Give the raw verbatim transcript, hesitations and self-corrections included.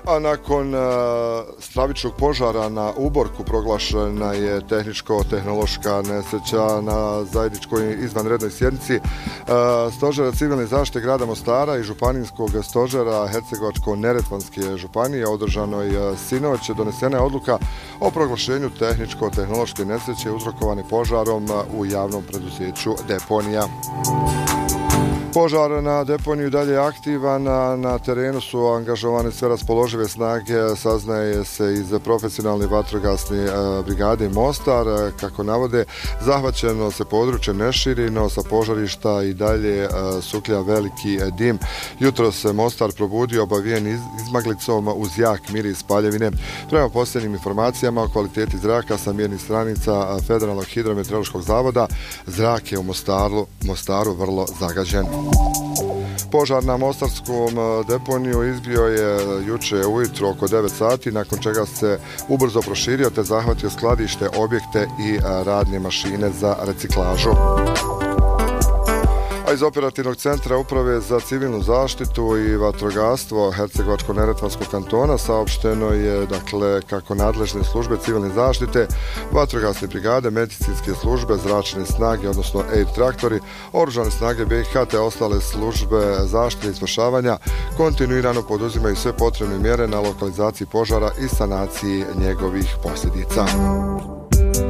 A nakon uh, stravičnog požara na Uborku proglašena je tehničko-tehnološka nesreća na zajedničkoj izvanrednoj sjednici uh, Stožera civilne zaštite grada Mostara i Županijskog stožera Hercegovačko-neretvanske županije održanoj uh, sinoć donesena je odluka o proglašenju tehničko-tehnološke nesreće uzrokovane požarom uh, u javnom preduzeću Deponija. Požar na deponiju dalje je aktivan, a na terenu su angažovane sve raspoložive snage, saznaje se iz profesionalne vatrogasne brigade Mostar. Kako navode, zahvaćeno se područje ne širi, no sa požarišta i dalje suklja veliki dim. Jutro se Mostar probudio obavijen izmaglicom uz jak miris paljevine. Prema posljednjim informacijama o kvaliteti zraka sa mjernih stranica Federalnog hidrometeorološkog zavoda, zrak je u Mostaru, Mostaru vrlo zagađen. Požar na mostarskom deponiju izbio je juče ujutro oko devet sati, nakon čega se ubrzo proširio te zahvatio skladište, objekte i radne mašine za reciklažu. A iz operativnog centra Uprave za civilnu zaštitu i vatrogastvo Hercegovačko-neretvanskog kantona saopšteno je dakle kako nadležne službe civilne zaštite, vatrogasne brigade, medicinske službe, zračne snage, odnosno air traktori, oružane snage B i H te ostale službe zaštite i spašavanja kontinuirano poduzimaju sve potrebne mjere na lokalizaciji požara i sanaciji njegovih posljedica.